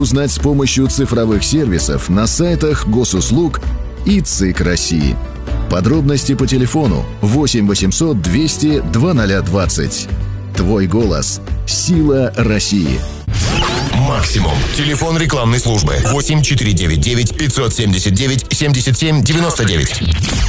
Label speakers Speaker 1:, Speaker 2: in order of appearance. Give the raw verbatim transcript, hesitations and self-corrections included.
Speaker 1: узнать с помощью цифровых сервисов на сайтах госуслуг и ЦИК России. Подробности по телефону восемь восемьсот двести двадцать двадцать. Твой голос – сила России.
Speaker 2: Максимум. Телефон рекламной службы восемь четыре девять девять пятьсот семьдесят девять семьдесят семь девяносто девять.